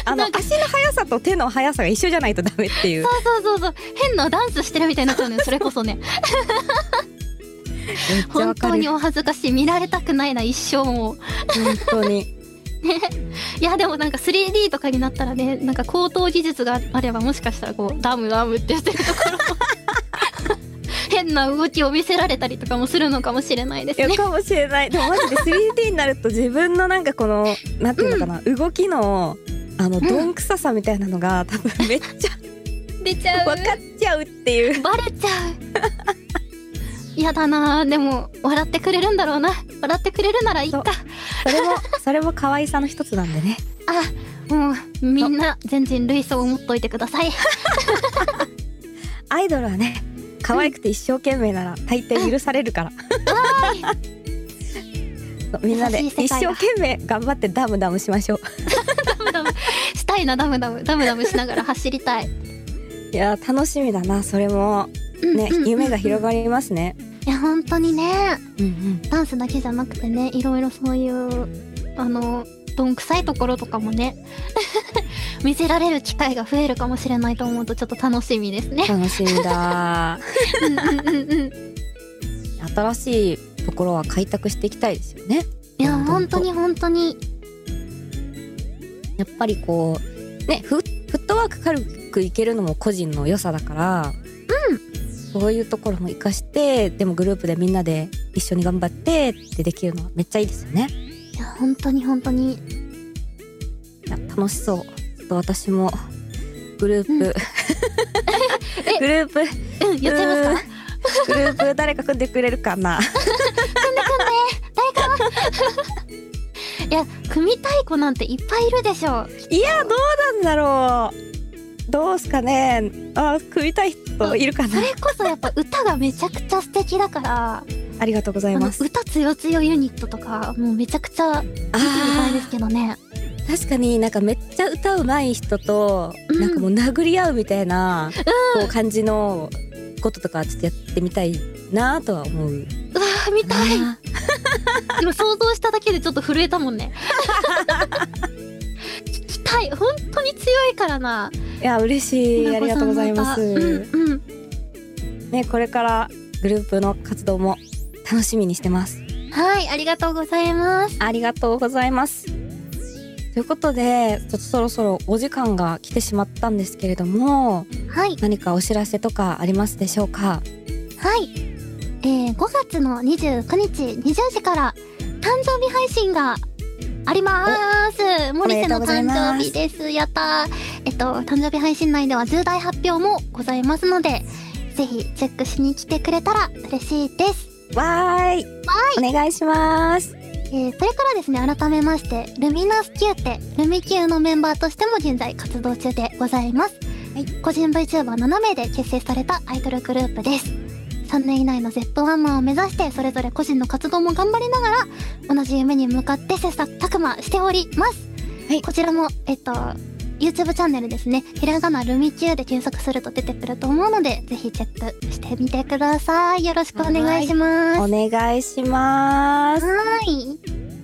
足の速さと手の速さが一緒じゃないとダメっていう。 そう変なダンスしてるみたいになっちゃうのよそれこそね本当にお恥ずかしい、見られたくないな一生もう本当にね、いやでもなんか 3D とかになったらね、なんか高等技術があればもしかしたらこうダムってやってるところも変な動きを見せられたりとかもするのかもしれないですね。 いやかもしれない。でもマジで 3D になると自分のなんかこのなんていうのかな、動きのどんくささみたいなのが多分めっちゃ出ちゃう、 分かっちゃうっていう、 バレちゃうやだな。でも笑ってくれるんだろうな。笑ってくれるならいいか。 それも可愛さの一つなんでね。 もうみんな全人類そう思っといてくださいアイドルはね、可愛くて一生懸命なら大抵許されるからみんなで一生懸命頑張ってダムしましょうダムしたいな。ダムしながら走りたい。 いや楽しみだな。それもね、夢が広がりますね。 いや本当にね、ダンスだけじゃなくてね、いろいろそういうどんくさいところとかもね見せられる機会が増えるかもしれないと思うとちょっと楽しみですね。 楽しみだ新しいところは開拓していきたいですよね。 いや本当にやっぱりこうね、フットワーク軽くいけるのも個人の良さだから、そういうところも活かして、でもグループでみんなで一緒に頑張ってってできるのはめっちゃいいですよね。 いや本当にいや楽しそう。ちょっと私もグループ、 言っちゃいますかグループ誰か組んでくれるかな誰かいや組みたい子なんていっぱいいるでしょ。 いやどうなんだろう。どうすかね。組みたい人いるかな。 それこそやっぱ歌がめちゃくちゃ素敵だから、 ありがとうございます。 歌つよつよユニットとかもうめちゃくちゃ見てみたいですけどね。 確かになんかめっちゃ歌うまい人と、なんかもう殴り合うみたいな、こう感じのこととかちょっとやってみたいなとは思う。 うわー見たい今想像しただけでちょっと震えたもんね聞きたい。本当に強いからな。 いや嬉しい。ありがとうございます。ね、これからグループの活動も楽しみにしてます。 はい、ありがとうございます。 ありがとうございます。ということで、ちょっとそろそろお時間が来てしまったんですけれども、 はい、 何かお知らせとかありますでしょうか？ はい、5月の29日20時から誕生日配信があります。モリセの誕生日です。やったー。誕生日配信内では重大発表もございますので、ぜひチェックしに来てくれたら嬉しいです。 わーい、お願いします。 それからですね、改めましてルミナスキューテルミキューのメンバーとしても現在活動中でございます。はい、個人 VTuber7 名で結成されたアイドルグループです。3年以内の Z1 マンを目指してそれぞれ個人の活動も頑張りながら同じ夢に向かって切磋琢磨しております。はい、こちらもYouTube チャンネルですね、ひらがなルミキューで検索すると出てくると思うので、ぜひチェックしてみてください。よろしくお願いします。 お願いします。 はい。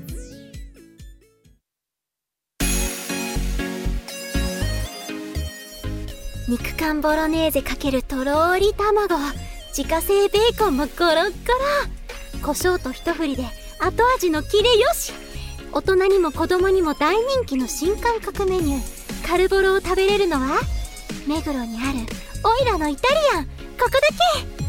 肉缶ボロネーゼ×とろーり卵、自家製ベーコンもゴロッゴロ、胡椒と一振りで後味のキレよし。大人にも子供にも大人気の新感覚メニューカルボロを食べれるのは目黒にあるオイラのイタリアン、ここだけ。